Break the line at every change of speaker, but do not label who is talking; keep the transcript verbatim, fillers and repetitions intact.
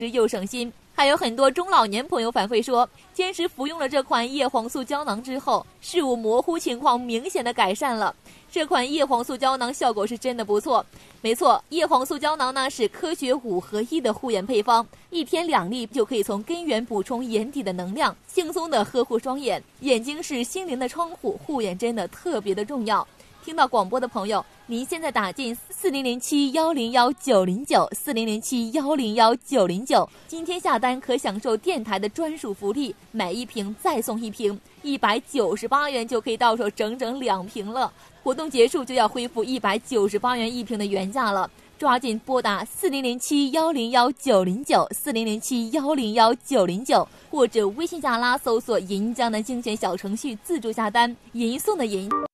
又省心。还有很多中老年朋友反馈说，坚持服用了这款叶黄素胶囊之后，视物模糊情况明显的改善了。这款叶黄素胶囊效果是真的不错。没错，叶黄素胶囊呢是科学五合一的护眼配方，一天两粒就可以从根源补充眼底的能量，轻松的呵护双眼。眼睛是心灵的窗户，护眼真的特别的重要。听到广播的朋友，您现在打进四零零七幺零幺九零九四零零七幺零幺九零九，今天下单可享受电台的专属福利，买一瓶再送一瓶，一百九十八元就可以到手整整两瓶了。活动结束就要恢复一百九十八元一瓶的原价了，抓紧拨打四零零七幺零幺九零九四零零七幺零幺九零九，或者微信下拉搜索“银江南精选”小程序自助下单，银送的银。